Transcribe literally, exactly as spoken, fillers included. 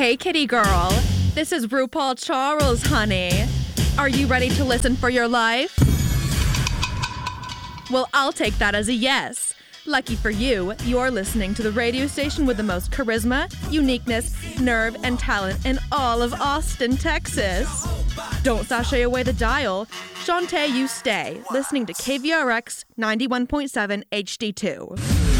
Hey, kitty girl. This is RuPaul Charles, honey. Are you ready to listen for your life? Well, I'll take that as a yes. Lucky for you, you're listening to the radio station with the most charisma, uniqueness, nerve, and talent in all of Austin, Texas. Don't sashay away the dial. Shantae, you stay, listening to K V R X ninety-one point seven H D two.